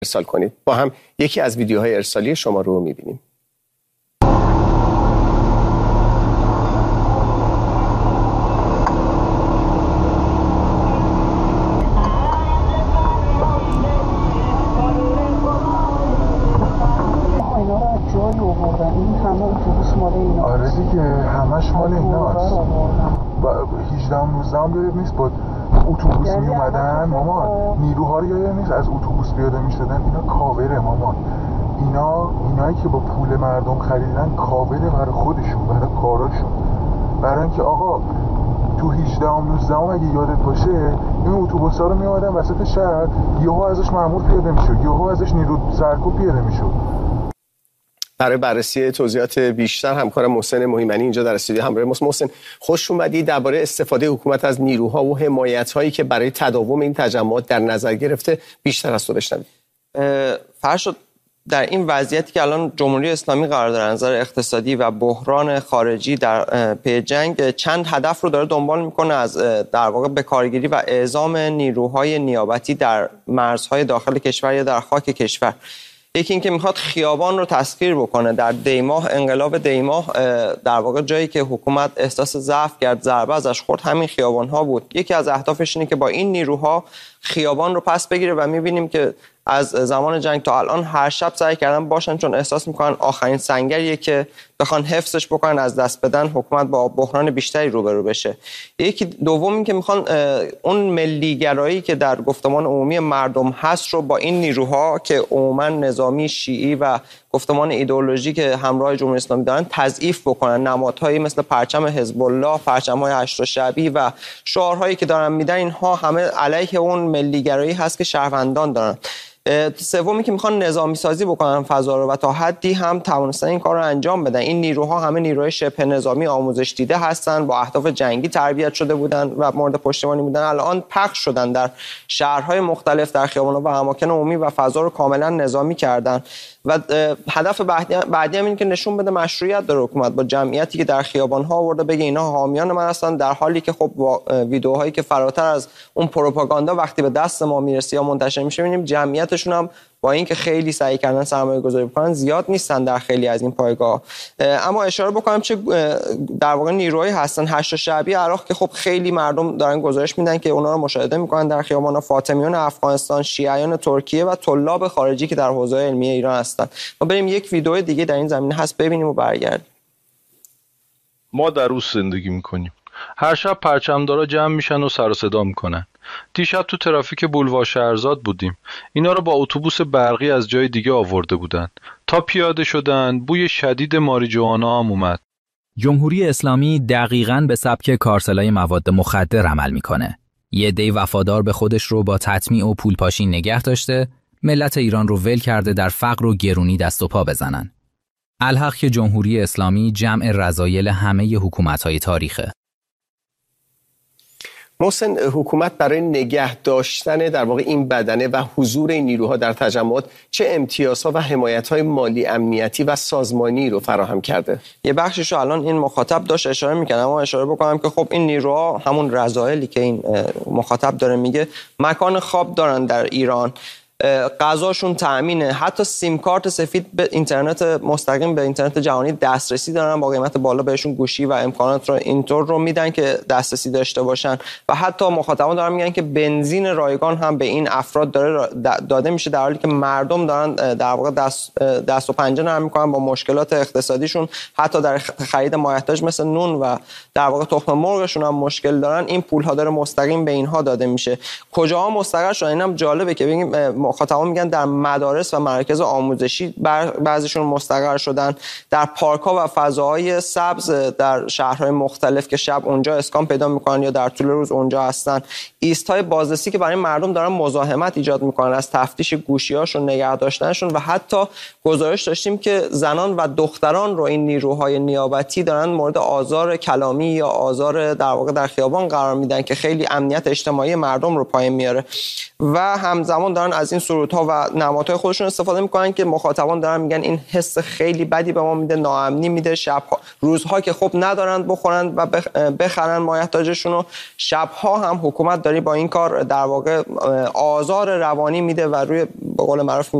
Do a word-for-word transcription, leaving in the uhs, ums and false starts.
ارسال کنید. با هم یکی از ویدیوهای ارسالی شما رو می‌بینیم. آره دیگه همش مال ایناست. با هجده نوزده داره نیست با اتوبوس می اومدن مامان، نیروها رو یاد نیست از اتوبوس پیاده می شدن. اینا کاوره مامان، اینا اینایی که با پول مردم خریدن کاوره برای خودشون، برای کاراشون، برای اینکه آقا تو هجده نوزده اگه یادت باشه این اتوبوسا رو می اومدن وسط شهر، یهو ازش مأمور پیاده میشد، یهو ازش نیرو سرکوب پیاده میشد. برای بررسی توضیحات بیشتر همکارم محسن مهیمنی اینجا در استودیو همراه ماست. محسن، خوش اومدی. درباره استفاده حکومت از نیروها و حمایت‌هایی که برای تداوم این تجمعات در نظر گرفته بیشتر از تو بشنویم. فرشاد، در این وضعیتی که الان جمهوری اسلامی قرار داره از نظر اقتصادی و بحران خارجی در پی جنگ، چند هدف رو داره دنبال میکنه از در واقع به کارگیری و اعزام نیروهای نیابتی در مرزهای داخل کشور یا در خاک کشور. یکی این که میخواد خیابان رو تسخیر بکنه. در دیماه، انقلاب دیماه، در واقع جایی که حکومت احساس ضعف کرد، ضربه ازش خورد، همین خیابان ها بود. یکی از اهدافش اینه که با این نیروها خیابان رو پس بگیره و میبینیم که از زمان جنگ تا الان هر شب سعی کردن باشن، چون احساس میکنن آخرین سنگریه که بخوان حفظش بکنن، از دست بدن، حکومت با بحران بیشتری روبرو بشه. یکی دوم این که میخوان اون ملیگرایی که در گفتمان عمومی مردم هست رو با این نیروها که عموما نظامی شیعی و گفتمان ایدئولوژی که همراه جمهوری اسلامی دارن تضعیف بکنن. نمادهایی مثل پرچم حزب الله، پرچم‌های هشت شعبی و شعارهایی که دارن میدن، اینها همه علیه اون ملیگرایی هست که شهروندان دارن. سومی که میخوان نظامی سازی بکنن فضا رو و تا حدی هم توانستن این کار رو انجام بدن. این نیروها همه نیروهای شبه نظامی آموزش دیده هستن، با اهداف جنگی تربیت شده بودن و مورد پشتیبانی بودن. الان پخش شدن در شهرهای مختلف، در خیابان‌ها و اماکن عمومی و فضا رو کاملا نظامی کردن. و هدف بعدی هم این که نشون بده مشروعیت داره حکومت با جمعیتی که در خیابان‌ها آورده، بگه اینا حامیان من هستن، در حالی که خب با ویدیوهایی که فراتر از اون پروپاگاندا وقتی به دست ما میرسه یا منتشر میشه، می‌بینیم جمعیتشون هم با اینکه خیلی سعی کردن سرمایه گذاری بکنن زیاد نیستن در خیلی از این پایگاه. اما اشاره بکنم چه در واقع نیروهایی هستن. هشت شعبی عراق که خب خیلی مردم دارن گزارش میدن که اونا رو مشاهده میکنن در خیابان، فاطمیون افغانستان، شیعیان ترکیه و طلاب خارجی که در حوزه علمی ایران هستن. ما بریم یک ویدیو دیگه در این زمینه هست ببینیم و برگردیم. ما در روز زندگی میکنیم. هر شب پرچمدارا جمع میشن و سر و صدا میکنن. دیشب تو ترافیک بولوار شهرزاد بودیم. اینا رو با اتوبوس برقی از جای دیگه آورده بودن. تا پیاده شدن بوی شدید ماریجوانا هم اومد. جمهوری اسلامی دقیقاً به سبک کارسلای مواد مخدر عمل میکنه. یه عده وفادار به خودش رو با تطمیع و پولپاشی نگه داشته، ملت ایران رو ول کرده در فقر و گرونی دست و پا بزنن. الحق که جمهوری اسلامی جمع رذایل همه حکومت‌های تاریخه. محسن، حکومت برای نگه داشتن در واقع این بدنه و حضور این نیروها در تجمعات چه امتیازها و حمایت‌های مالی، امنیتی و سازمانی رو فراهم کرده؟ یه بخشش رو الان این مخاطب داشت اشاره می‌کنه، اما اشاره بکنم که خب این نیروها همون رذایلی که این مخاطب داره میگه، مکان خواب دارن در ایران، غذاشون تأمینه، حتی سیم کارت سفید به اینترنت مستقیم به اینترنت جهانی دسترسی دارن، با قیمت بالا بهشون گوشی و امکانات رو اینطور رو میدن که دسترسی داشته باشن. و حتی مخاطبان دارن میگن که بنزین رایگان هم به این افراد داره داده میشه، در حالی که مردم دارن در واقع دست دست و پنجه نرم میکنن با مشکلات اقتصادیشون، حتی در خرید مایحتاج مثل نون و در واقع تخم مرغشون هم مشکل دارن. این پول ها داره مستقیم به اینها داده میشه. کجاها مستقر شدن؟ اینم جالبه که ببینیم مخاطبان میگن در مدارس و مراکز آموزشی بعضیشون مستقر شدن، در پارک ها و فضاهای سبز در شهرهای مختلف که شب اونجا اسکان پیدا میکنن یا در طول روز اونجا هستن. ایستای بازرسی که برای مردم دارن مزاحمت ایجاد میکنن، از تفتیش گوشیاشون، نگه داشتنشون. و حتی گزارش داشتیم که زنان و دختران رو این نیروهای نیابتی دارن مورد آزار کلامی یا آزار در واقع در خیابان قرار میدن که خیلی امنیت اجتماعی مردم رو پایین میاره. و همزمان دارن از این سرودها و نمادهای خودشون استفاده میکنن که مخاطبان دارن میگن این حس خیلی بدی به ما میده، ناامنی میده. شبها روزها که خب ندارن بخورن و بخرن مایحتاجشون رو، شبها هم حکومت داره با این کار در واقع آزار روانی میده و روی به قول معروف